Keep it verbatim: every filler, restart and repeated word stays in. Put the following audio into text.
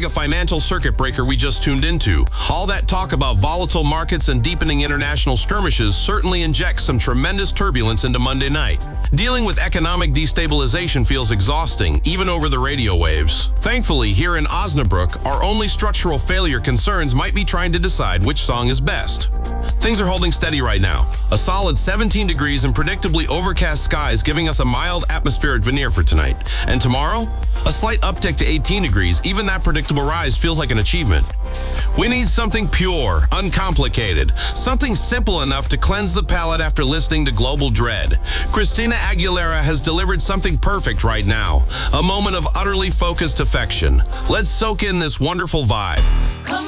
mega financial circuit breaker we just tuned into. All that talk about volatile markets and deepening international skirmishes certainly injects some tremendous turbulence into Monday night. Dealing with economic destabilization feels exhausting, even over the radio waves. Thankfully, here in Osnabrück, our only structural failure concerns might be trying to decide which song is best. Things are holding steady right now. A solid seventeen degrees and predictably overcast skies giving us a mild atmospheric veneer for tonight. And tomorrow, a slight uptick to eighteen degrees. Even that predictable rise feels like an achievement. We need something pure, uncomplicated, something simple enough to cleanse the palate after listening to Global Dread. Christina Aguilera has delivered something perfect right now, a moment of utterly focused affection. Let's soak in this wonderful vibe.